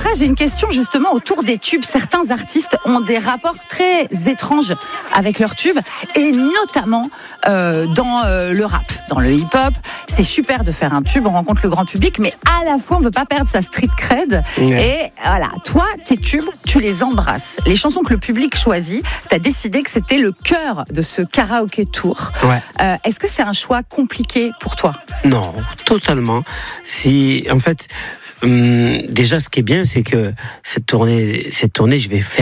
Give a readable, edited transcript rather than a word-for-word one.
après, j'ai une question justement autour des tubes. Certains artistes ont des rapports très étranges avec leurs tubes, et notamment dans le rap, dans le hip-hop. C'est super de faire un tube, on rencontre le grand public, mais à la fois, on veut pas perdre sa street cred. Et voilà, toi, tes tubes, tu les embrasses. Les chansons que le public choisit, tu as décidé que c'était le cœur de ce karaoké tour. Est-ce que c'est un choix compliqué pour toi ? Non, totalement. En fait, déjà, ce qui est bien, c'est que cette tournée, je vais faire